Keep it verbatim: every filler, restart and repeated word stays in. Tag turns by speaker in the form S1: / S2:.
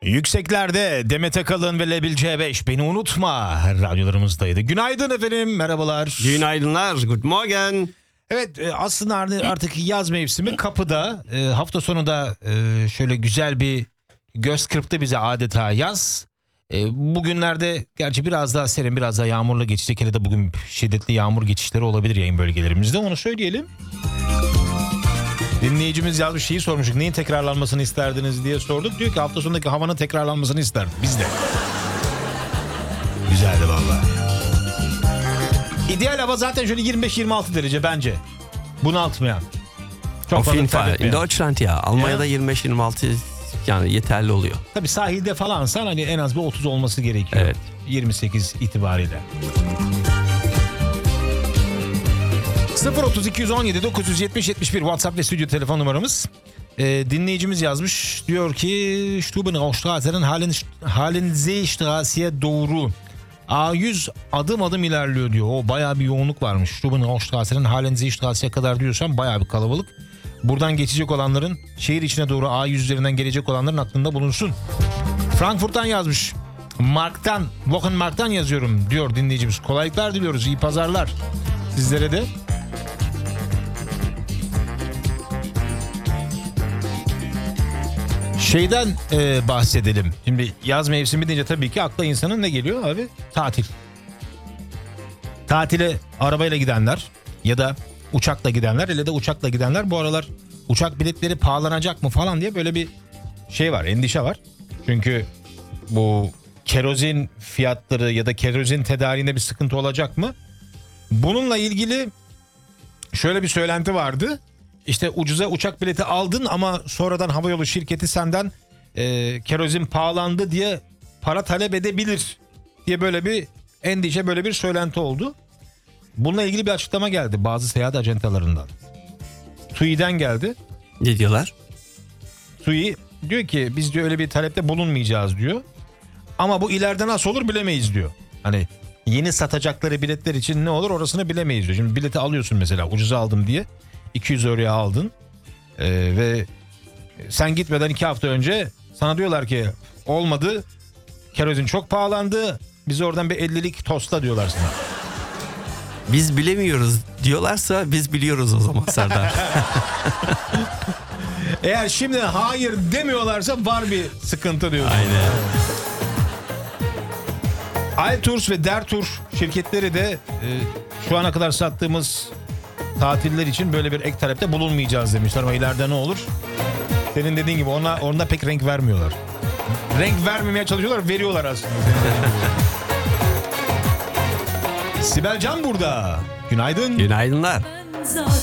S1: Yükseklerde Demet Akalın ve Lebil C beş beni unutma radyolarımızdaydı. Günaydın efendim, merhabalar.
S2: Günaydınlar, good morgen.
S1: Evet, aslında artık yaz mevsimi kapıda. Hafta sonu da şöyle güzel bir göz kırptı bize adeta yaz. Bugünlerde gerçi biraz daha serin, biraz daha yağmurlu geçecek. Hele de bugün şiddetli yağmur geçişleri olabilir yayın bölgelerimizde, onu söyleyelim. Dinleyicimiz yazmış, şeyi sormuştuk, neyin tekrarlanmasını isterdiniz diye sorduk. Diyor ki hafta sonundaki havanın tekrarlanmasını isterdim. Biz de. Güzeldi vallahi. İdeal hava zaten şöyle yirmi beş yirmi altı derece bence. Bunaltmayan. Çok
S2: Auf jeden
S1: fazla
S2: Fall. In Deutschland ya. Almanya'da
S1: Ya.
S2: yirmi beş yirmi altı yani yeterli oluyor.
S1: Tabii sahilde falansan hani en az bir otuz olması gerekiyor.
S2: Evet.
S1: yirmi sekiz itibariyle. sıfır otuz iki yüz on yedi dokuz yüz yetmiş yetmiş bir WhatsApp ve stüdyo telefon numaramız. Ee, dinleyicimiz yazmış. Diyor ki Stubenaustrasse'nin Halensee-Strasse'ye doğru A yüz adım adım ilerliyor diyor. O bayağı bir yoğunluk varmış. Stubenaustrasse'nin Halensee-Strasse'ye kadar diyorsam bayağı bir kalabalık. Buradan geçecek olanların, şehir içine doğru A yüz üzerinden gelecek olanların aklında bulunsun. Frankfurt'tan yazmış. Mark'tan, Wochenmarkt'tan yazıyorum diyor dinleyicimiz. Kolaylıklar diliyoruz, iyi pazarlar sizlere de. Şeyden e, bahsedelim. Şimdi yaz mevsimi deyince tabii ki akla insanın ne geliyor abi? Tatil. Tatile arabayla gidenler ya da uçakla gidenler, hele de uçakla gidenler bu aralar uçak biletleri pahalanacak mı falan diye böyle bir şey var, endişe var. Çünkü bu kerozin fiyatları ya da kerozin tedariğinde bir sıkıntı olacak mı? Bununla ilgili şöyle bir söylenti vardı. İşte ucuza uçak bileti aldın ama sonradan havayolu şirketi senden e, kerozin pahalandı diye para talep edebilir diye böyle bir endişe, böyle bir söylenti oldu. Bununla ilgili bir açıklama geldi bazı seyahat ajantalarından. T U I'den geldi.
S2: Ne diyorlar?
S1: T U I diyor ki biz diyor öyle bir talepte bulunmayacağız diyor. Ama bu ileride nasıl olur bilemeyiz diyor. Hani yeni satacakları biletler için ne olur orasını bilemeyiz diyor. Şimdi bileti alıyorsun mesela, ucuza aldım diye. iki yüz euroya aldın ee, ve sen gitmeden iki hafta önce sana diyorlar ki olmadı, kerozin çok pahalandı, bizi oradan bir ellilik tostla diyorlar sana.
S2: Biz bilemiyoruz diyorlarsa biz biliyoruz o zaman Serdar.
S1: Eğer şimdi hayır demiyorlarsa var bir sıkıntı diyorsun.
S2: Aynen.
S1: Altours ve Dertour şirketleri de e, şu ana kadar sattığımız tatiller için böyle bir ek talepte bulunmayacağız demişler ama ileride ne olur? Senin dediğin gibi ona onda pek renk vermiyorlar. Renk vermemeye çalışıyorlar, veriyorlar aslında. Sibel Can burada. Günaydın.
S2: Günaydınlar.